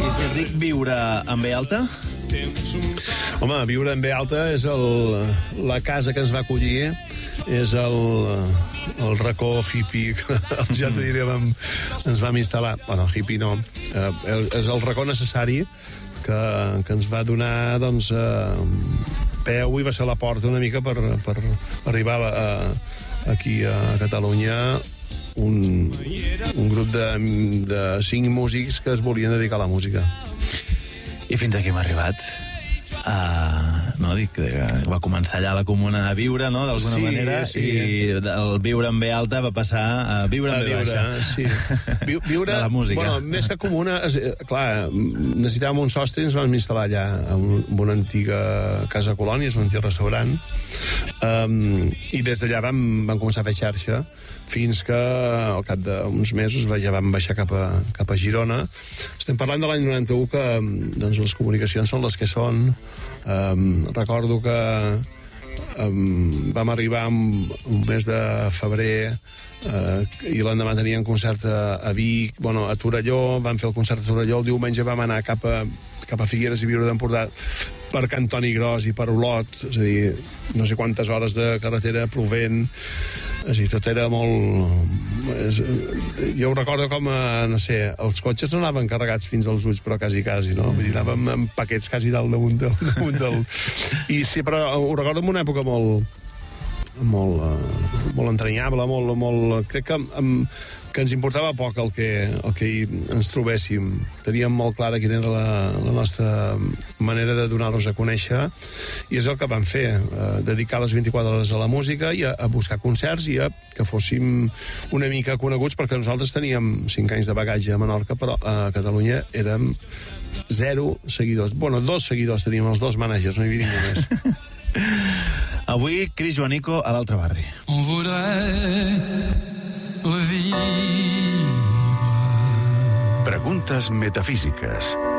Enric, viure amb B alta? Home, viure en B alta és la casa que ens va acollir, és el racó hippie que ja t'ho diré, ens vam instal·lar. Bueno, hippie no, és el racó necessari que ens va donar, doncs, peu, i va ser la porta una mica per arribar aquí a Catalunya un grup de 5 músics que es volien dedicar a la música. I fins aquí hem arribat. No, dic que va començar allà a la comuna a viure, no?, d'alguna manera, sí. I el viure en B alta va passar a viure en B baixa. Sí. Viure, de la música. Bueno, més que comuna, clar, necessitàvem un sostre i ens vam instal·lar allà en una antiga casa colònia, un antic restaurant, i des d'allà vam començar a fer xarxa fins que al cap d'uns mesos ja vam baixar cap a Girona. Estem parlant de l'any 91, que doncs, les comunicacions són les que són. Recordo que vam arribar un mes de febrer i l'endemà tenien concert a Vic, bueno, a Torelló, vam fer el concert a Torelló, el diumenge vam anar cap a Figueres i Viure d'Empordà per Can Toni Gros i per Olot, és a dir, no sé quantes hores de carretera plovent, és a dir, tot era molt... Jo ho recordo com, no sé, els cotxes no anaven carregats fins als ulls, però quasi, no? Vull dir, anàvem amb paquets quasi dalt damunt del... I sí, però ho recordo en una època molt entranyable, crec que ens importava poc el que ens trobéssim. Teníem molt clara quina era la nostra manera de donar-nos a conèixer, i és el que vam fer, dedicar les 24 hores a la música i a buscar concerts i a que fóssim una mica coneguts, perquè nosaltres teníem 5 anys de bagatge a Menorca, però a Catalunya érem 0 seguidors. Bueno, 2 seguidors teníem, els 2 mànagers, no hi havia ningú més. Avui, Cris Joanico a l'altre barri. On voudrait revivre. Preguntes metafísiques.